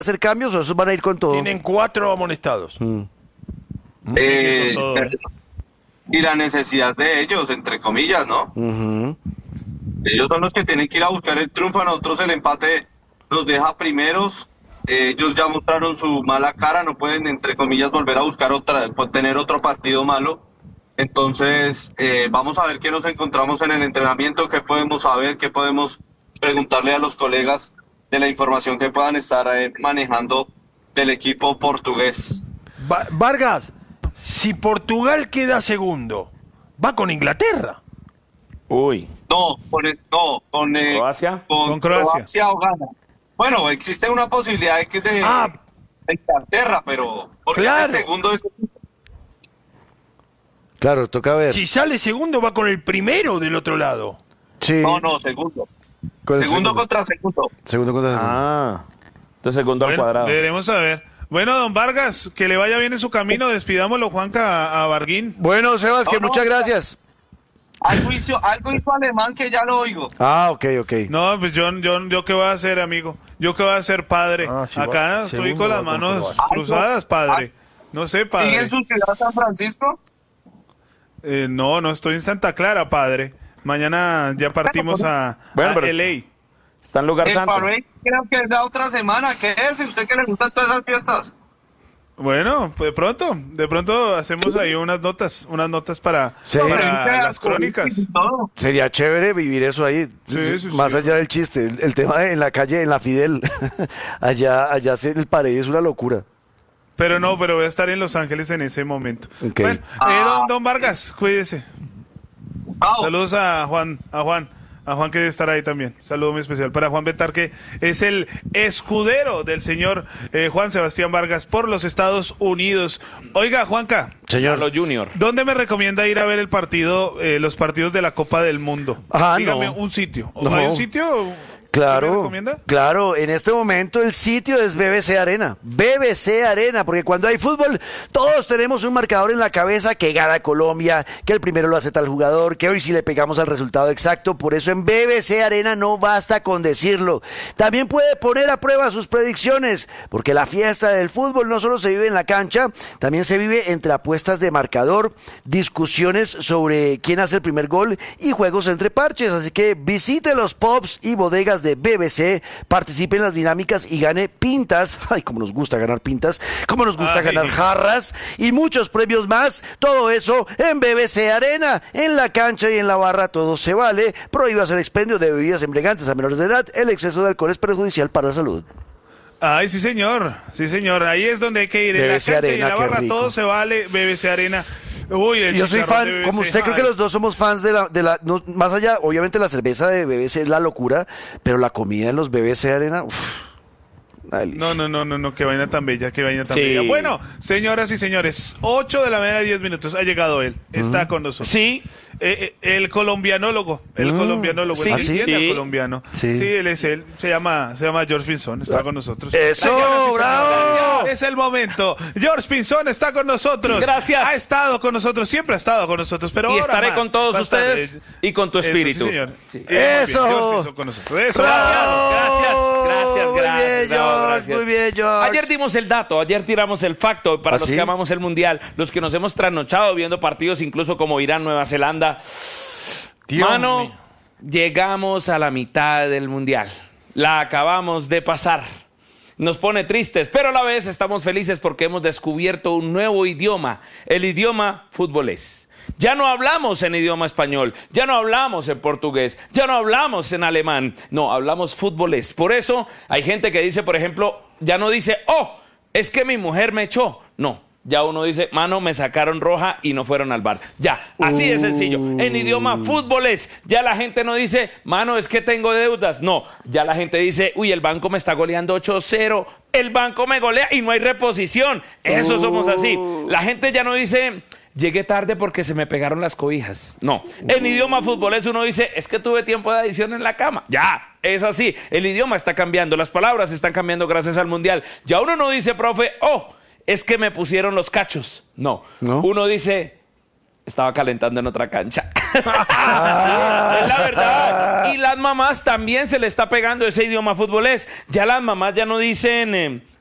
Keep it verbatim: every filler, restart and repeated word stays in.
hacer cambios o esos van a ir con todo? Tienen cuatro amonestados. Mm. Eh, y la necesidad de ellos, entre comillas, ¿no? Uh-huh. Ellos son los que tienen que ir a buscar el triunfo. A nosotros el empate nos deja primeros. Eh, ellos ya mostraron su mala cara, no pueden, entre comillas, volver a buscar otra, tener otro partido malo. Entonces, eh, vamos a ver qué nos encontramos en el entrenamiento, qué podemos saber, qué podemos preguntarle a los colegas de la información que puedan estar eh, manejando del equipo portugués. Va- Vargas, si Portugal queda segundo, va con Inglaterra. Uy. No, con, el- no, con, eh, ¿Croacia? con, Con Croacia. Croacia o Ghana. Bueno, existe una posibilidad de que de, Ah. de Inglaterra, pero porque Claro. es el segundo es Claro, toca ver. Si sale segundo, va con el primero del otro lado. Sí. no, no, segundo. Con el Segundo contra segundo. Segundo contra segundo. Ah. Entonces segundo al Bueno, cuadrado. deberemos saber. Bueno, don Vargas, que le vaya bien en su camino. Despidámoslo, Juanca, a, a Barguín. Bueno, Sebas, que No, no, muchas no. gracias. Algo hizo, algo hizo Alemán que ya lo oigo. Ah, ok, ok. No, pues yo, yo, yo qué voy a hacer, amigo. Yo qué voy a hacer, padre. Ah, sí, Acá va- estoy segundo con las va con manos Croacia. cruzadas, padre. No sé, ¿Sigue padre. en su ciudad San Francisco? Eh, no, no estoy en Santa Clara, padre. Mañana ya partimos a, Bueno, a pero- L A. Está en lugar El santo. parade creo que es la otra semana. ¿Qué es? ¿Usted que le gustan todas esas fiestas? Bueno, pues de pronto, de pronto hacemos ahí unas notas, unas notas para, Sí. para las crónicas. Y todo. Sería chévere vivir eso ahí. Sí, sí, Más sí. allá del chiste. El, el tema de en la calle, en la Fidel. allá, allá se- el pared es una locura. Pero no, pero voy a estar en Los Ángeles en ese momento. Ok. Bueno, eh, don, don Vargas, cuídese. Chao. Saludos a Juan, a Juan, a Juan que debe estar ahí también. Saludo muy especial para Juan Betar, que es el escudero del señor eh, Juan Sebastián Vargas por los Estados Unidos. Oiga, Juanca, Señor. Carlos Junior. ¿dónde me recomienda ir a ver el partido, eh, los partidos de la Copa del Mundo? Ah, Dígame no. un sitio. No. ¿Hay un sitio? ¿Qué me Claro, recomienda? claro, en este momento el sitio es B B C Arena, B B C Arena, porque cuando hay fútbol todos tenemos un marcador en la cabeza que gana Colombia, que el primero lo hace tal jugador, que hoy sí le pegamos al resultado exacto, por eso en B B C Arena no basta con decirlo, también puede poner a prueba sus predicciones, porque la fiesta del fútbol no solo se vive en la cancha, también se vive entre apuestas de marcador, discusiones sobre quién hace el primer gol y juegos entre parches, así que visite los pubs y bodegas de B B C, participe en las dinámicas y gane pintas, ay, como nos gusta ganar pintas, como nos gusta Ay. ganar jarras y muchos premios más, todo eso en B B C Arena, en la cancha y en la barra todo se vale, prohíbas el expendio de bebidas embriagantes a menores de edad, el exceso de alcohol es perjudicial para la salud. Ay, sí señor, sí señor, ahí es donde hay que ir, en B B la C cancha y Arena, en la qué barra rico. todo se vale, B B C Arena. Uy, el Yo soy chicharrón fan, de B B C. como usted, creo que Ay. los dos somos fans de la, de la no, más allá, obviamente la cerveza de B B C es la locura, pero la comida en los B B C Arena, uff, No, no, no, no, no, qué vaina tan bella, qué vaina tan Sí. bella. Bueno, señoras y señores, ocho de la mañana, diez minutos, ha llegado él, está con nosotros. Sí. Eh, eh, el colombianólogo, el Mm. colombianólogo, Sí, el que ¿ah, sí? entiende Sí. al colombiano. Sí. Sí. él es él, se llama, se llama George Pinzón, está con nosotros. ¡Eso, Señoras y bravo! señores, es el momento. George Pinzón está con nosotros. Gracias. Ha estado con nosotros, siempre ha estado con nosotros, pero Y ahora estaré más, con todos va a estar, ustedes eh, y con tu eso, espíritu. sí, señor. Sí. Eh, muy bien, ¡Eso! George Pinzón con nosotros. Eso. ¡Bravo! Gracias, gracias, Muy gracias, bien, no, George, gracias. muy bien, George. Ayer dimos el dato, ayer tiramos el facto para ¿Ah, los sí? que amamos el Mundial, los que nos hemos trasnochado viendo partidos incluso como Irán, Nueva Zelanda. Dios Mano, mío. llegamos a la mitad del Mundial. La acabamos de pasar. Nos pone tristes, pero a la vez estamos felices porque hemos descubierto un nuevo idioma, el idioma futbolés. Ya no hablamos en idioma español, ya no hablamos en portugués, ya no hablamos en alemán, no, hablamos futbolés. Por eso hay gente que dice, por ejemplo, ya no dice, oh, es que mi mujer me echó. No, ya uno dice, mano, me sacaron roja y no fueron al bar. Ya, así de sencillo. En idioma futbolés, ya la gente no dice, mano, es que tengo deudas. No, ya la gente dice, uy, el banco me está goleando ocho cero. El banco me golea y no hay reposición. Eso somos así. La gente ya no dice, llegué tarde porque se me pegaron las cobijas. No, en idioma futbolés uno dice, es que tuve tiempo de adición en la cama. Ya, es así. El idioma está cambiando, las palabras están cambiando gracias al Mundial. Ya uno no dice, profe, oh, es que me pusieron los cachos. No, ¿No? uno dice, estaba calentando en otra cancha. Es la verdad. Y las mamás también se le está pegando ese idioma futbolés. Ya las mamás ya no dicen... Eh,